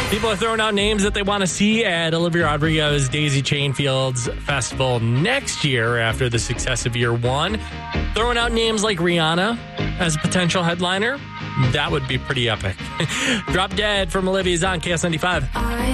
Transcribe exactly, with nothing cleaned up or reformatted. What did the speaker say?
People are throwing out names that they want to see at Olivia Rodrigo's Daisy Chain Fields Festival next year after the success of year one. Throwing out names like Rihanna as a potential headliner. That would be pretty epic. Drop Dead from Olivia's on K S ninety-five.